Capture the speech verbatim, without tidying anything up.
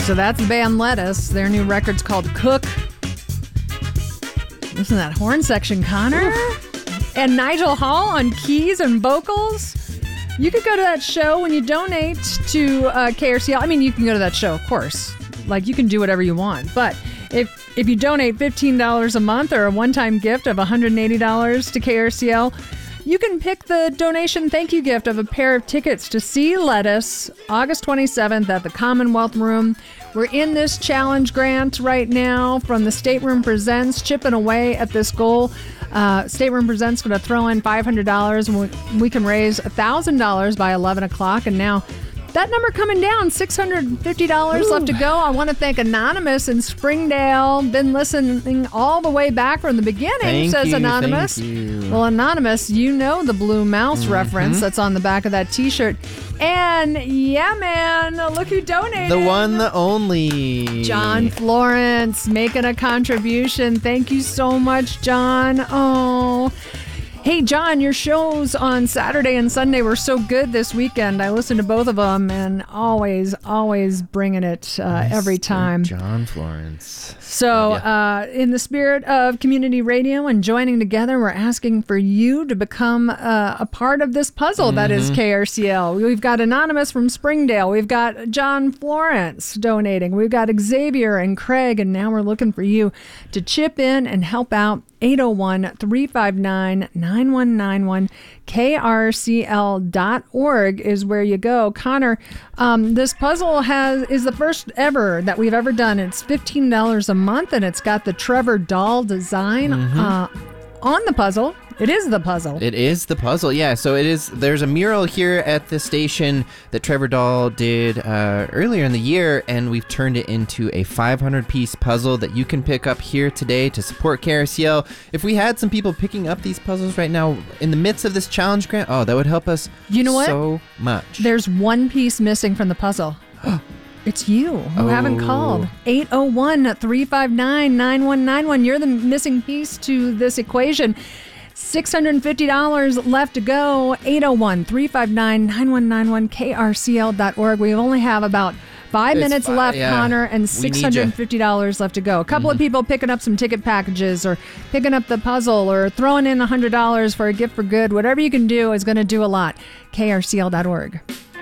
So that's the band Lettuce. Their new record's called Cook. Listen to that horn section, Connor. Oof. And Nigel Hall on keys and vocals. You could go to that show when you donate to uh, K R C L. I mean, you can go to that show, of course. Like, you can do whatever you want. But if if you donate fifteen dollars a month or a one-time gift of one hundred eighty dollars to K R C L, you can pick the donation thank you gift of a pair of tickets to see Lettuce August twenty-seventh at the Commonwealth Room. We're in this challenge grant right now from the State Room Presents, chipping away at this goal. Uh, State Room Presents going to throw in five hundred dollars, and we, we can raise one thousand dollars by eleven o'clock. And now that number coming down, six hundred fifty dollars Ooh. Left to go. I want to thank Anonymous in Springdale. Been listening all the way back from the beginning, thank says you, Anonymous. Thank you. Well, Anonymous, you know the Blue Mouse mm-hmm. reference that's on the back of that t-shirt. And yeah, man, look who donated. The one, the only. John Florence making a contribution. Thank you so much, John. Oh. Hey, John, your shows on Saturday and Sunday were so good this weekend. I listened to both of them and always, always bringing it uh, every time. John Florence. So uh, in the spirit of community radio and joining together, we're asking for you to become uh, a part of this puzzle mm-hmm. that is K R C L. We've got Anonymous from Springdale. We've got John Florence donating. We've got Xavier and Craig. And now we're looking for you to chip in and help out. eight oh one, three five nine, nine one nine one. K R C L dot org is where you go. Connor, um, this puzzle has is the first ever that we've ever done. It's fifteen dollars a month, and it's got the Trevor Dahl design mm-hmm. uh, on the puzzle. It is the puzzle. It is the puzzle, yeah. So it is. There's a mural here at the station that Trevor Dahl did uh, earlier in the year, and we've turned it into a five hundred piece puzzle that you can pick up here today to support K R C L. If we had some people picking up these puzzles right now in the midst of this challenge grant, oh, that would help us you know what? so much. There's one piece missing from the puzzle. It's you who oh. haven't called. eight oh one, three five nine, nine one nine one. You're the missing piece to this equation. six hundred fifty dollars left to go. eight oh one, three five nine, nine one nine one. K R C L dot org. We only have about five it's minutes five, left, yeah. Connor, and six hundred fifty dollars left to go. A couple mm-hmm. of people picking up some ticket packages or picking up the puzzle or throwing in one hundred dollars for a gift for good. Whatever you can do is going to do a lot. K R C L dot org.